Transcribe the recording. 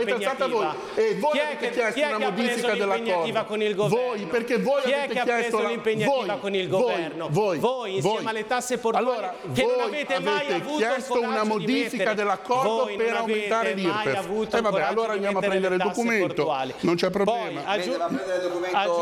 l'avete alzata voi. E voi avete chiesto una modifica dell'accordo. Voi, perché voi avete chiesto l'impegnativa con il governo. Voi insieme alle tasse portuali che non avete mai avuto chiesto una modifica dell'accordo per aumentare l'IRPEF. Vabbè, allora andiamo a prendere il documento, non c'è problema. Va a prendere il documento